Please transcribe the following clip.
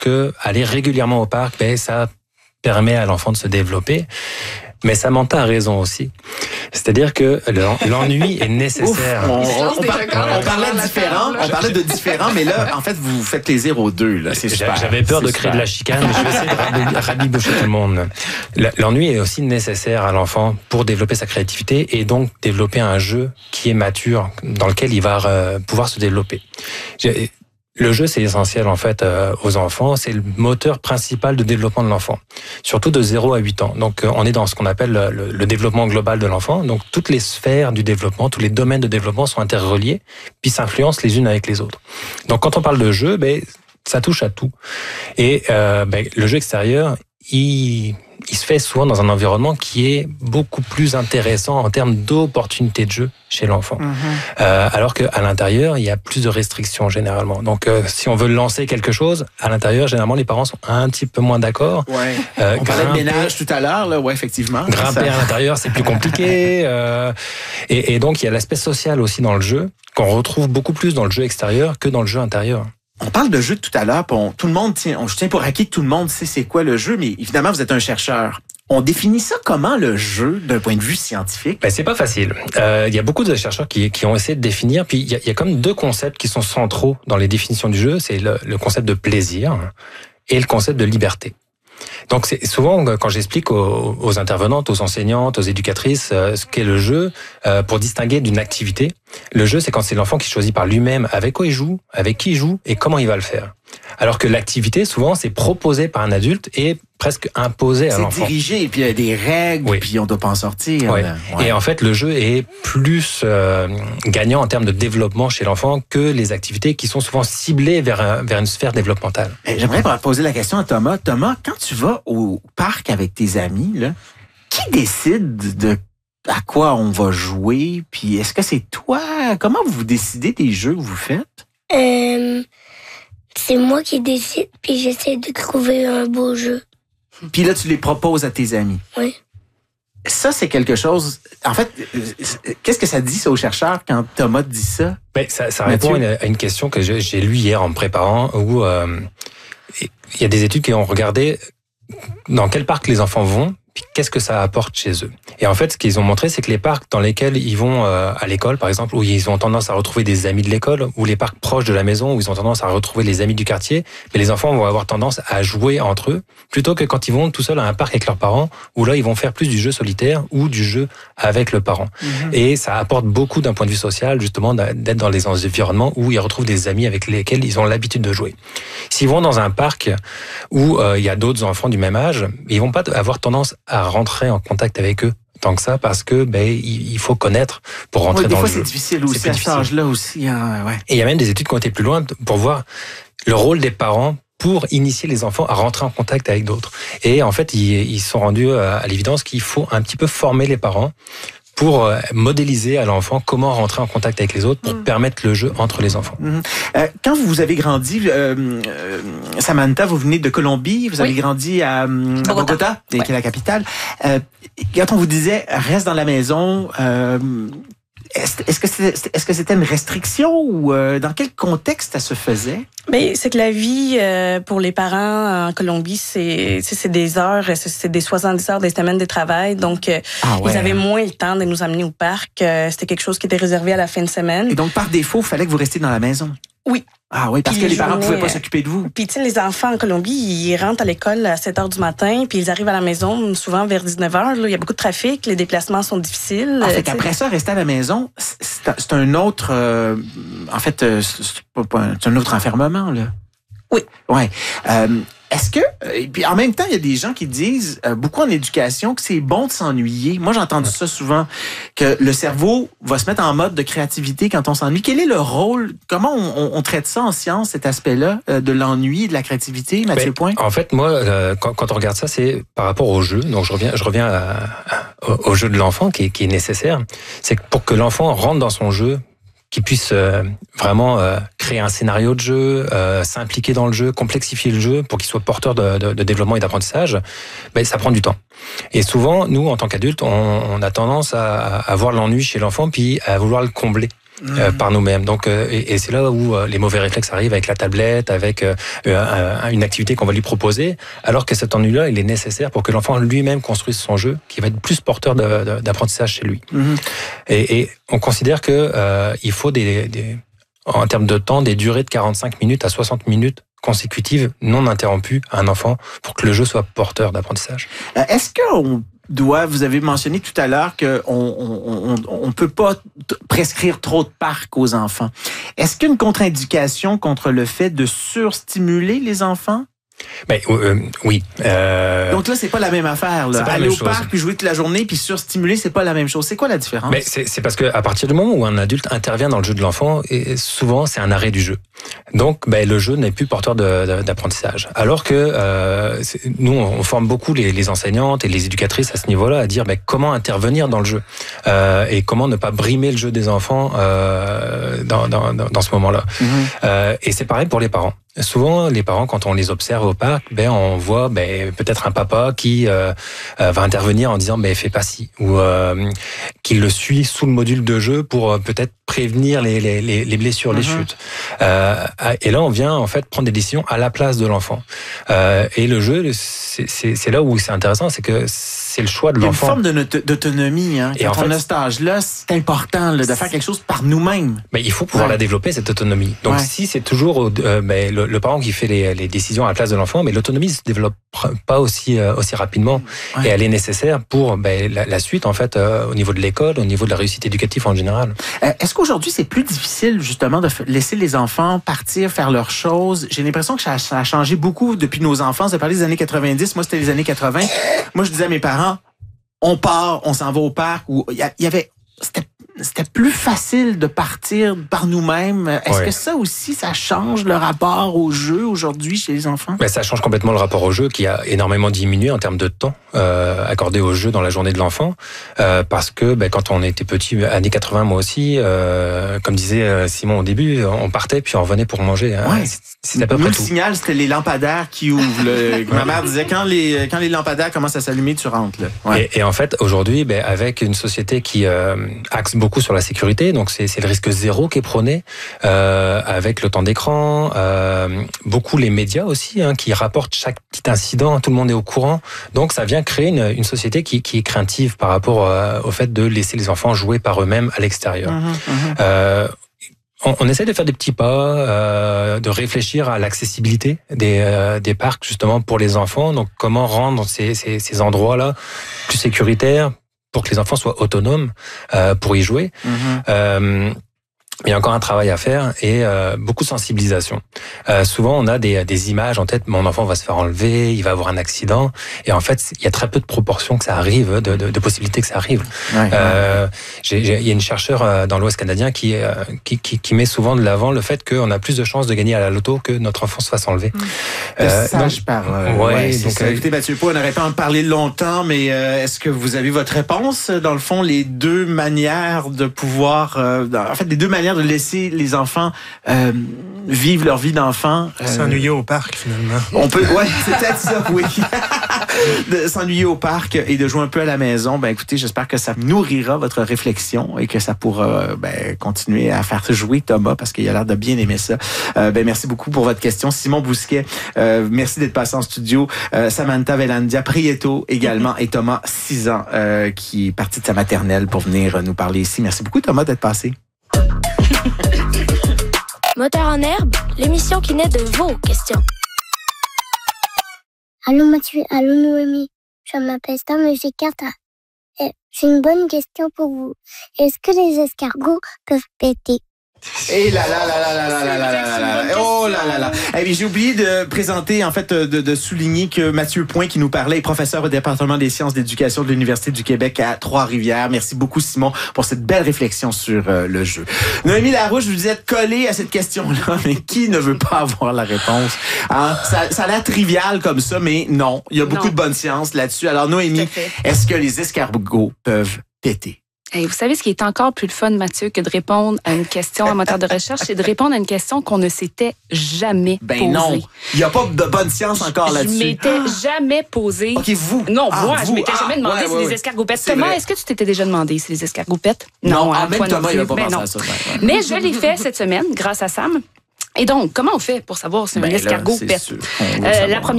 que aller régulièrement au parc, ça permet à l'enfant de se développer. Mais Samantha a raison aussi. C'est-à-dire que l'ennui est nécessaire. On parlait de différent, mais là, en fait, vous vous faites plaisir aux deux. Là. C'est super. J'avais peur de créer de la chicane, mais je vais essayer de rabibocher tout le monde. L'ennui est aussi nécessaire à l'enfant pour développer sa créativité et donc développer un jeu qui est mature, dans lequel il va pouvoir se développer. Le jeu, c'est essentiel en fait aux enfants. C'est le moteur principal de développement de l'enfant, surtout de 0 à 8 ans. Donc, on est dans ce qu'on appelle le développement global de l'enfant. Donc, toutes les sphères du développement, tous les domaines de développement sont interreliés, puis s'influencent les unes avec les autres. Donc, quand on parle de jeu, ça touche à tout. Et le jeu extérieur, il se fait souvent dans un environnement qui est beaucoup plus intéressant en termes d'opportunités de jeu chez l'enfant. Alors qu'à l'intérieur, il y a plus de restrictions généralement. Donc, si on veut lancer quelque chose, à l'intérieur, généralement, les parents sont un petit peu moins d'accord. Ouais. On parlait de ménage tout à l'heure, là, ouais, effectivement. Grimper à l'intérieur, c'est plus compliqué. Et donc, il y a l'aspect social aussi dans le jeu, qu'on retrouve beaucoup plus dans le jeu extérieur que dans le jeu intérieur. On parle de jeu tout à l'heure, tout le monde je tiens pour acquis que tout le monde sait c'est quoi le jeu, mais évidemment, vous êtes un chercheur. On définit ça comment, le jeu, d'un point de vue scientifique? C'est pas facile. Il y a beaucoup de chercheurs qui ont essayé de définir, puis il y a comme deux concepts qui sont centraux dans les définitions du jeu. C'est le concept de plaisir et le concept de liberté. Donc, c'est souvent, quand j'explique aux intervenantes, aux enseignantes, aux éducatrices ce qu'est le jeu, pour distinguer d'une activité, le jeu, c'est quand c'est l'enfant qui choisit par lui-même avec quoi il joue, avec qui il joue et comment il va le faire. Alors que l'activité, souvent, c'est proposé par un adulte et presque imposé à l'enfant. C'est dirigé, et puis il y a des règles, puis on ne doit pas en sortir. Ouais. Et en fait, le jeu est plus gagnant en termes de développement chez l'enfant que les activités qui sont souvent ciblées vers une sphère développementale. J'aimerais poser la question à Thomas. Thomas, quand tu vas au parc avec tes amis, là, qui décide de à quoi on va jouer? Puis est-ce que c'est toi? Comment vous décidez des jeux que vous faites? C'est moi qui décide, puis j'essaie de trouver un beau jeu. Puis là, tu les proposes à tes amis. Oui. Ça, c'est quelque chose... En fait, qu'est-ce que ça dit, ça, aux chercheurs, quand Thomas dit ça? Ça répond à une question que j'ai lue hier en me préparant, où il y a des études qui ont regardé dans quel parc les enfants vont, puis qu'est-ce que ça apporte chez eux. Et en fait, ce qu'ils ont montré, c'est que les parcs dans lesquels ils vont à l'école, par exemple, où ils ont tendance à retrouver des amis de l'école, ou les parcs proches de la maison, où ils ont tendance à retrouver les amis du quartier, mais les enfants vont avoir tendance à jouer entre eux, plutôt que quand ils vont tout seuls à un parc avec leurs parents, où là, ils vont faire plus du jeu solitaire ou du jeu avec le parent. Et ça apporte beaucoup d'un point de vue social, justement, d'être dans les environnements où ils retrouvent des amis avec lesquels ils ont l'habitude de jouer. S'ils vont dans un parc où il y a d'autres enfants du même âge, ils vont pas avoir tendance à rentrer en contact avec eux tant que ça, parce que il faut connaître pour rentrer dans le jeu. Des fois, c'est difficile aussi, à cet âge-là aussi. Hein, ouais. Et il y a même des études qui ont été plus loin pour voir le rôle des parents pour initier les enfants à rentrer en contact avec d'autres. Et en fait, ils sont rendus à l'évidence qu'il faut un petit peu former les parents pour modéliser à l'enfant comment rentrer en contact avec les autres pour permettre le jeu entre les enfants. Quand vous avez grandi, Samantha, vous venez de Colombie, vous avez grandi à Bogota, qui est la capitale. Quand on vous disait « reste dans la maison », est-ce que c'était une restriction ou dans quel contexte ça se faisait? C'est que la vie pour les parents en Colombie, c'est des heures, c'est des 70 heures des semaines de travail. Donc, ils avaient moins le temps de nous amener au parc. C'était quelque chose qui était réservé à la fin de semaine. Et donc, par défaut, il fallait que vous restiez dans la maison? Oui. Ah oui, parce que les parents ne pouvaient pas s'occuper de vous. Puis, tu sais, les enfants en Colombie, ils rentrent à l'école à 7 heures du matin, puis ils arrivent à la maison souvent vers 19 heures. Là, il y a beaucoup de trafic, les déplacements sont difficiles. Fait qu'après ça, rester à la maison, c'est un autre... c'est un autre enfermement, là. Oui. Ouais. Est-ce que... Et puis en même temps, il y a des gens qui disent, beaucoup en éducation, que c'est bon de s'ennuyer. Moi, j'ai entendu ça souvent, que le cerveau va se mettre en mode de créativité quand on s'ennuie. Quel est le rôle? Comment on traite ça en science, cet aspect-là, de l'ennui, de la créativité, Mathieu Point? En fait, moi, quand on regarde ça, c'est par rapport au jeu. Donc, je reviens au jeu de l'enfant qui est nécessaire. C'est que pour que l'enfant rentre dans son jeu, qu'il puisse vraiment créer un scénario de jeu, s'impliquer dans le jeu, complexifier le jeu pour qu'il soit porteur de développement et d'apprentissage, ça prend du temps. Et souvent, nous, en tant qu'adultes, on a tendance à voir l'ennui chez l'enfant puis à vouloir le combler. par nous-mêmes. Donc, et c'est là où les mauvais réflexes arrivent avec la tablette, avec une activité qu'on va lui proposer, alors que cet ennui-là, il est nécessaire pour que l'enfant lui-même construise son jeu, qui va être plus porteur d'apprentissage chez lui. Et on considère que il faut en termes de temps, des durées de 45 minutes à 60 minutes consécutives, non interrompues à un enfant pour que le jeu soit porteur d'apprentissage. Est-ce qu'on vous avez mentionné tout à l'heure qu'on peut pas prescrire trop de parcs aux enfants. Est-ce qu'il y a une contre-indication contre le fait de surstimuler les enfants? Oui. Donc là, c'est pas la même affaire. Là. Aller au parc puis jouer toute la journée puis surstimuler, c'est pas la même chose. C'est quoi la différence? C'est parce que à partir du moment où un adulte intervient dans le jeu de l'enfant, et souvent c'est un arrêt du jeu. Donc le jeu n'est plus porteur d'apprentissage. Alors que nous, on forme beaucoup les enseignantes et les éducatrices à ce niveau-là à dire comment intervenir dans le jeu et comment ne pas brimer le jeu des enfants dans ce moment-là. Et c'est pareil pour les parents. Souvent, les parents, quand on les observe au parc, on voit peut-être un papa qui va intervenir en disant fais pas ci, ou qui le suit sous le module de jeu pour peut-être prévenir les blessures, les chutes. Et là, on vient en fait prendre des décisions à la place de l'enfant. Et le jeu, c'est là où c'est intéressant, c'est que c'est le choix de l'enfant. Il y a une forme d'autonomie. Hein. Quand on a cet âge-là, c'est important de faire quelque chose par nous-mêmes. Il faut pouvoir la développer, cette autonomie. Donc si c'est toujours le parent qui fait les décisions à la place de l'enfant, mais l'autonomie ne se développe pas aussi rapidement. Et elle est nécessaire pour la suite, en fait, au niveau de l'école, au niveau de la réussite éducative en général. Est-ce qu'aujourd'hui, c'est plus difficile, justement, de laisser les enfants partir, faire leurs choses? J'ai l'impression que ça a changé beaucoup depuis nos enfances. J'ai parlé des années 90. Moi, c'était les années 80. Moi, je disais à mes parents, on part, on s'en va au parc. Où il y avait... C'était plus facile de partir par nous-mêmes. Est-ce que ça aussi, ça change le rapport au jeu aujourd'hui chez les enfants? Ça change complètement le rapport au jeu qui a énormément diminué en termes de temps accordé au jeu dans la journée de l'enfant. Parce que quand on était petit, années 80, moi aussi, comme disait Simon au début, on partait puis on revenait pour manger. C'est à peu près tout. Le signal, c'était les lampadaires qui ouvrent. Ma mère disait, quand les lampadaires commencent à s'allumer, tu rentres. Là. Et en fait, aujourd'hui, avec une société qui axe beaucoup sur la sécurité, donc c'est le risque zéro qui est prôné, avec le temps d'écran, beaucoup les médias aussi, qui rapportent chaque petit incident, tout le monde est au courant, donc ça vient créer une société qui est craintive par rapport au fait de laisser les enfants jouer par eux-mêmes à l'extérieur. On essaie de faire des petits pas, de réfléchir à l'accessibilité des parcs justement pour les enfants, donc comment rendre ces endroits-là plus sécuritaires, pour que les enfants soient autonomes pour y jouer. Il y a encore un travail à faire et beaucoup de sensibilisation. Souvent, on a des images en tête. Mon enfant va se faire enlever, il va avoir un accident. Et en fait, il y a très peu de proportions que ça arrive, de possibilités que ça arrive. Il y a une chercheure dans l'Ouest canadien qui met souvent de l'avant le fait qu'on a plus de chances de gagner à la loto que notre enfant se fasse enlever. Écoutez, Mathieu Pau, on n'aurait pas en parler longtemps, mais est-ce que vous avez votre réponse? Dans le fond, les deux manières de pouvoir... les deux manières de laisser les enfants vivre leur vie d'enfant. S'ennuyer au parc, finalement. On peut, c'est peut-être ça, oui. De s'ennuyer au parc et de jouer un peu à la maison. Écoutez, j'espère que ça nourrira votre réflexion et que ça pourra continuer à faire jouer Thomas parce qu'il a l'air de bien aimer ça. Merci beaucoup pour votre question. Simon Bousquet, merci d'être passé en studio. Samantha Velandia Prieto également et Thomas, 6 ans, qui est parti de sa maternelle pour venir nous parler ici. Merci beaucoup Thomas d'être passé. Moteur en herbe, l'émission qui naît de vos questions. Allô Mathieu, allô Noémie, je m'appelle Stam et j'ai 4 ans. J'ai une bonne question pour vous. Est-ce que les escargots peuvent péter? Et là. Oh là là là. J'ai oublié de présenter, en fait, de souligner que Mathieu Point, qui nous parlait, est professeur au département des sciences d'éducation de l'Université du Québec à Trois-Rivières. Merci beaucoup, Simon, pour cette belle réflexion sur le jeu. Noémie Larouche, je vous disais de coller à cette question-là, mais qui ne veut pas avoir la réponse? Ça a l'air trivial comme ça, mais non. Il y a beaucoup de bonne science là-dessus. Alors, Noémie, est-ce que les escargots peuvent péter? Hey, vous savez, ce qui est encore plus le fun, Mathieu, que de répondre à une question en moteur de recherche, c'est de répondre à une question qu'on ne s'était jamais posée. Non, il n'y a pas de bonne science encore là-dessus. Je m'étais jamais posée. OK, vous? Non, moi, je m'étais jamais demandé si les escargoupettes. Thomas, est-ce que tu t'étais déjà demandé si les escargoupettes? Non, même Thomas, il n'a pas pensé à ça. Mais je l'ai fait cette semaine, grâce à Sam. Et donc, comment on fait pour savoir si un escargot pète? La première